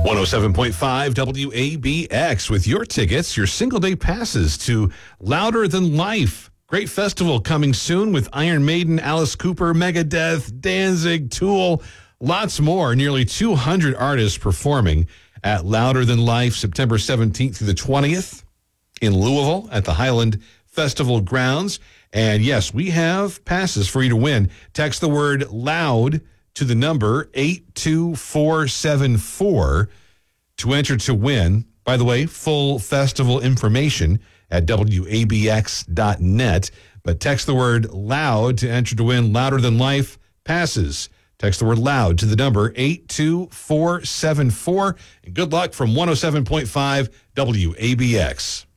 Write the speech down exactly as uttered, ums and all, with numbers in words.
one oh seven point five W A B X with your tickets, your single-day passes to Louder Than Life. Great festival coming soon with Iron Maiden, Alice Cooper, Megadeth, Danzig, Tool, lots more. Nearly two hundred artists performing at Louder Than Life, September seventeenth through the twentieth in Louisville at the Highland Festival grounds. And yes, we have passes for you to win. Text the word LOUD to the number eight two four seven four to enter to win. By the way, full festival information at W A B X dot net. But text the word LOUD to enter to win Louder Than Life passes. Text the word LOUD to the number eight two four seven four. And good luck from one oh seven point five W A B X.